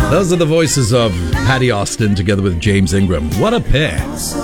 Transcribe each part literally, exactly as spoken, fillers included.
Those are the voices of Patty Austin together with James Ingram. What a pair.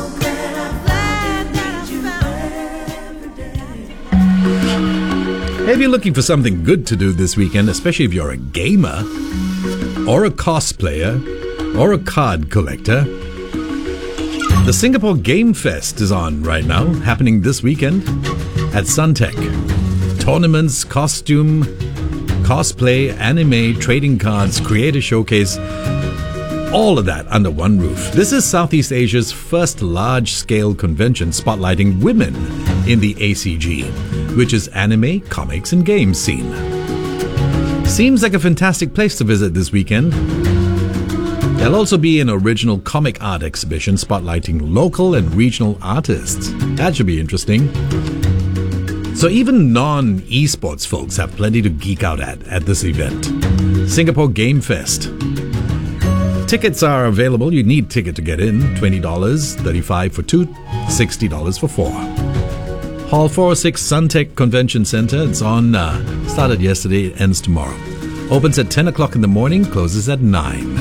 If you're looking for something good to do this weekend, especially if you're a gamer or a cosplayer or a card collector, the Singapore Game Fest is on right now, happening this weekend at Suntec. Tournaments, costume, cosplay, anime, trading cards, creator showcase, all of that under one roof. This is Southeast Asia's first large-scale convention spotlighting women in the A C G, which is anime, comics, and games scene. Seems like a fantastic place to visit this weekend. There'll also be an original comic art exhibition spotlighting local and regional artists. That should be interesting. So even non-esports folks have plenty to geek out at at this event. Singapore Game Fest. Tickets are available. You need a ticket to get in. twenty dollars, thirty-five dollars for two, sixty dollars for four. Hall four oh six Suntec Convention Center. It's on, uh, started yesterday, ends tomorrow. Opens at ten o'clock in the morning, closes at nine.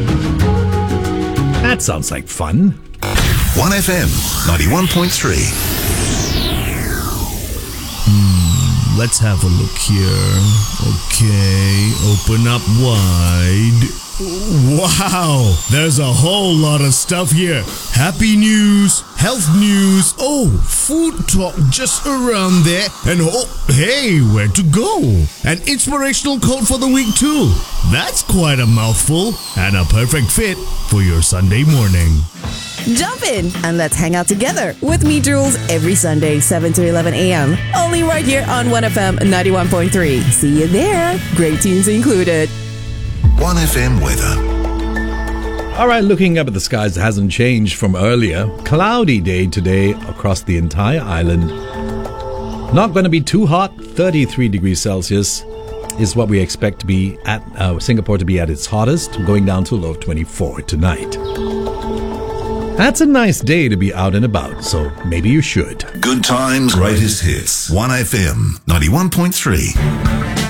That sounds like fun. one F M ninety-one point three. Hmm, let's have a look here. Okay, open up wide. Wow, there's a whole lot of stuff here. Happy news, health news, oh, food talk just around there, and oh, hey, where to go? An inspirational quote for the week too. That's quite a mouthful, and a perfect fit for your Sunday morning. Jump in and let's hang out together with me, Jules, every Sunday, seven to eleven a.m. Only right here on one F M ninety-one point three. See you there. Great tunes included. one F M weather. All right, looking up at the skies, it hasn't changed from earlier. Cloudy day today across the entire island. Not going to be too hot. thirty-three degrees Celsius is what we expect to be at uh, Singapore to be at its hottest, going down to a low of twenty-four tonight. That's a nice day to be out and about, so maybe you should. Good times, greatest hits. one F M ninety-one point three.